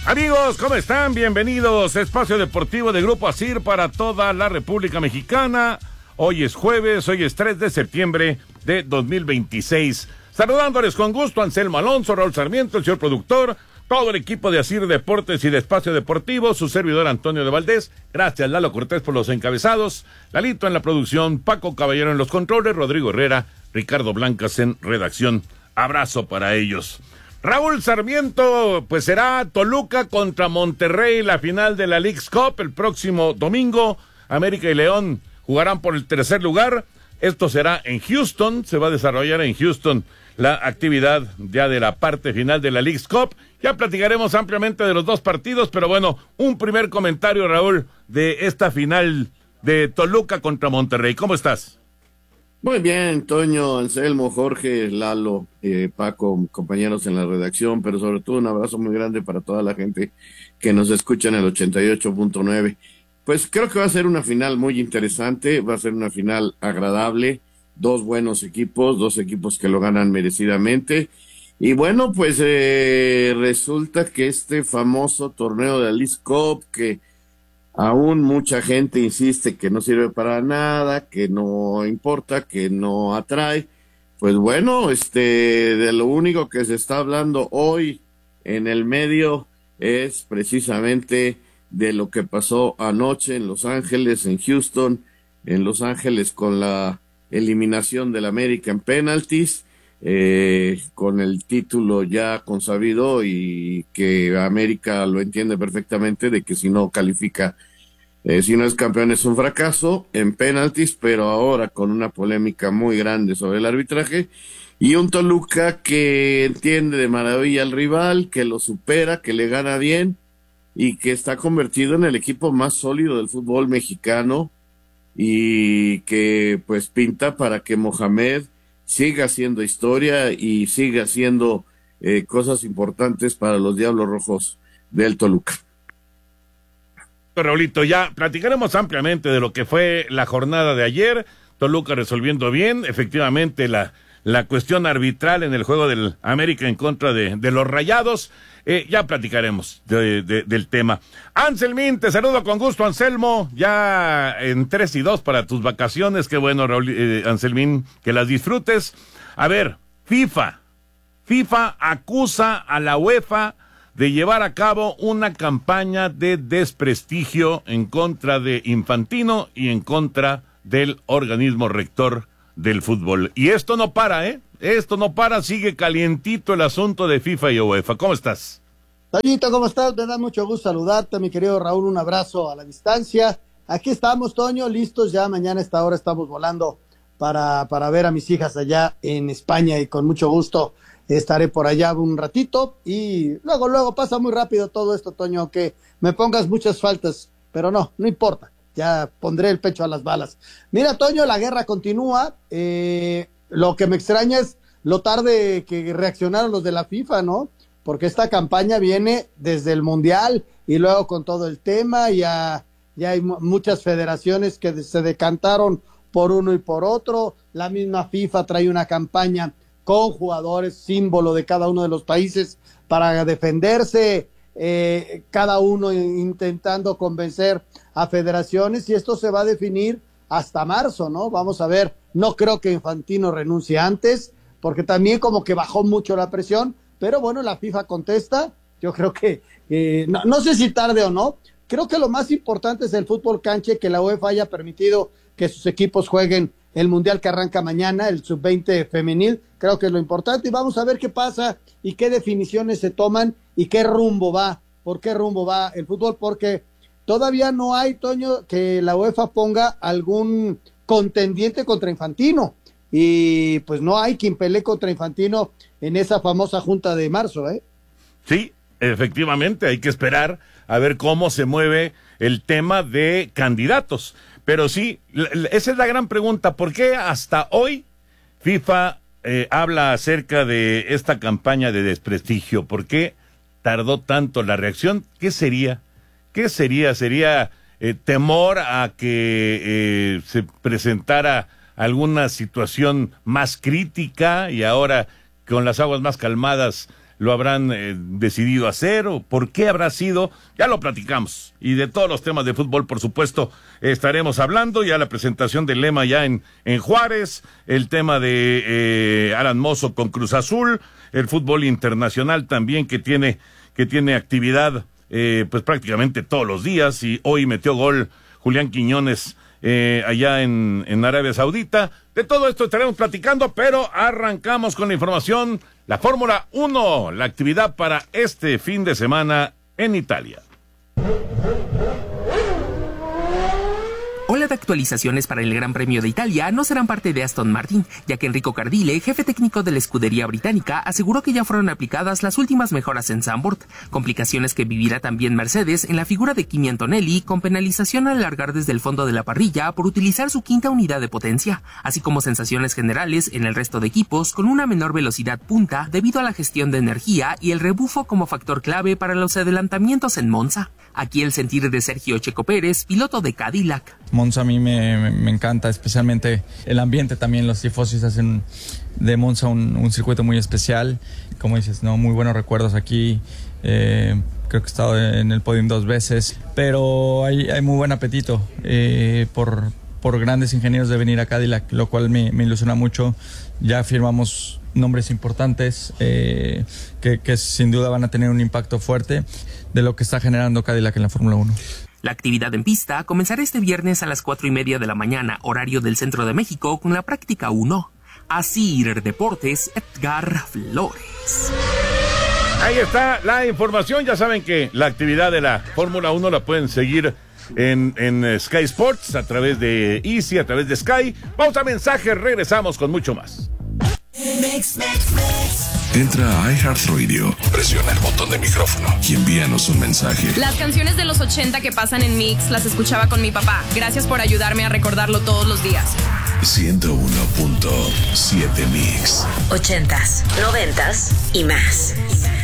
Amigos, ¿cómo están? Bienvenidos a Espacio Deportivo de Grupo ASIR para toda la República Mexicana. Hoy es jueves, hoy es 3 de septiembre de 2026. Saludándoles con gusto Anselmo Alonso, Raúl Sarmiento, el señor productor, todo el equipo de ASIR Deportes y de Espacio Deportivo, su servidor Antonio de Valdés. Gracias Lalo Cortés por los encabezados, Lalito en la producción, Paco Caballero en los controles, Rodrigo Herrera, Ricardo Blancas en redacción. Abrazo para ellos. Raúl Sarmiento, pues será Toluca contra Monterrey, la final de la Leagues Cup el próximo domingo. América y León jugarán por el tercer lugar. Esto será en Houston, se va a desarrollar en Houston la actividad ya de la parte final de la Leagues Cup. Ya platicaremos ampliamente de los dos partidos, pero bueno, un primer comentario, Raúl, de esta final de Toluca contra Monterrey. ¿Cómo estás? Muy bien, Toño, Anselmo, Jorge, Lalo, Paco, compañeros en la redacción, pero sobre todo un abrazo muy grande para toda la gente que nos escucha en el 88.9. Pues creo que va a ser una final muy interesante, va a ser una final agradable, dos buenos equipos, dos equipos que lo ganan merecidamente. Y bueno, pues resulta que este famoso torneo de la Leagues Cup, que aún mucha gente insiste que no sirve para nada, que no importa, que no atrae. Pues bueno, de lo único que se está hablando hoy en el medio es precisamente de lo que pasó anoche en Los Ángeles, en Houston, en Los Ángeles con la eliminación del América en penaltis, con el título ya consabido y que América lo entiende perfectamente de que si no califica, si no es campeón es un fracaso en penaltis, pero ahora con una polémica muy grande sobre el arbitraje y un Toluca que entiende de maravilla al rival, que lo supera, que le gana bien y que está convertido en el equipo más sólido del fútbol mexicano y que pues pinta para que Mohamed siga haciendo historia y siga haciendo cosas importantes para los Diablos Rojos del Toluca. Raulito, ya platicaremos ampliamente de lo que fue la jornada de ayer. Toluca resolviendo bien, efectivamente, la cuestión arbitral en el juego del América en contra de los Rayados. Ya platicaremos del tema. Anselmín, te saludo con gusto, Anselmo, ya en 3-2 para tus vacaciones. Qué bueno, Raúl, Anselmín, que las disfrutes. A ver, FIFA acusa a la UEFA de llevar a cabo una campaña de desprestigio en contra de Infantino y en contra del organismo rector del fútbol. Y esto no para, Esto no para, sigue calientito el asunto de FIFA y UEFA. ¿Cómo estás? Toñito, ¿cómo estás? Me da mucho gusto saludarte, mi querido Raúl, un abrazo a la distancia. Aquí estamos, Toño, listos ya, mañana a esta hora estamos volando para ver a mis hijas allá en España y con mucho gusto estaré por allá un ratito y luego pasa muy rápido todo esto, Toño, que me pongas muchas faltas, pero no importa, ya pondré el pecho a las balas. Mira, Toño, la guerra continúa, lo que me extraña es lo tarde que reaccionaron los de la FIFA, ¿no? Porque esta campaña viene desde el Mundial y luego con todo el tema, ya hay muchas federaciones que se decantaron por uno y por otro, la misma FIFA trae una campaña con jugadores símbolo de cada uno de los países para defenderse, cada uno intentando convencer a federaciones y esto se va a definir hasta marzo, ¿no? Vamos a ver, no creo que Infantino renuncie antes, porque también como que bajó mucho la presión, pero bueno, la FIFA contesta, yo creo que, no sé si tarde o no, creo que lo más importante es el fútbol canche, que la UEFA haya permitido que sus equipos jueguen el Mundial que arranca mañana, el Sub-20 femenil, creo que es lo importante, y vamos a ver qué pasa y qué definiciones se toman y qué rumbo va, por qué rumbo va el fútbol, porque todavía no hay, Toño, que la UEFA ponga algún contendiente contra Infantino, y pues no hay quien pelee contra Infantino en esa famosa junta de marzo, ¿eh? Sí, efectivamente, hay que esperar a ver cómo se mueve el tema de candidatos. Pero sí, esa es la gran pregunta, ¿por qué hasta hoy FIFA habla acerca de esta campaña de desprestigio? ¿Por qué tardó tanto la reacción? ¿Qué sería? ¿Sería temor a que se presentara alguna situación más crítica y ahora con las aguas más calmadas lo habrán decidido hacer o por qué habrá sido, ya lo platicamos. Y de todos los temas de fútbol, por supuesto, estaremos hablando. Ya la presentación del lema ya en Juárez, el tema de Alan Mozo con Cruz Azul, el fútbol internacional también que tiene actividad pues prácticamente todos los días, y hoy metió gol Julián Quiñones allá en Arabia Saudita. De todo esto estaremos platicando, pero arrancamos con la información. La Fórmula 1, la actividad para este fin de semana en Italia. Ola de actualizaciones para el Gran Premio de Italia no serán parte de Aston Martin, ya que Enrico Cardile, jefe técnico de la escudería británica, aseguró que ya fueron aplicadas las últimas mejoras en Zandvoort, complicaciones que vivirá también Mercedes en la figura de Kimi Antonelli, con penalización al largar desde el fondo de la parrilla por utilizar su quinta unidad de potencia, así como sensaciones generales en el resto de equipos con una menor velocidad punta debido a la gestión de energía y el rebufo como factor clave para los adelantamientos en Monza. Aquí el sentir de Sergio Checo Pérez, piloto de Cadillac. Monza a mí me encanta, especialmente el ambiente también. Los tifosis hacen de Monza un circuito muy especial. Como dices, ¿no? Muy buenos recuerdos aquí. Creo que he estado en el podium 2 veces, pero hay muy buen apetito por grandes ingenieros de venir a Cadillac, lo cual me ilusiona mucho. Ya firmamos nombres importantes que sin duda van a tener un impacto fuerte de lo que está generando Cadillac en la Fórmula 1. La actividad en pista comenzará este viernes a las 4:30 de la mañana, horario del centro de México, con la práctica 1. Asir Deportes, Edgar Flores. Ahí está la información. Ya saben que la actividad de la Fórmula 1 la pueden seguir en Sky Sports, a través de Easy, a través de Sky. Vamos a mensajes, regresamos con mucho más. Entra a iHeartRadio, presiona el botón de micrófono y envíanos un mensaje. Las canciones de los 80 que pasan en Mix las escuchaba con mi papá. Gracias por ayudarme a recordarlo todos los días. 101.7 Mix. 80s, 90s y más.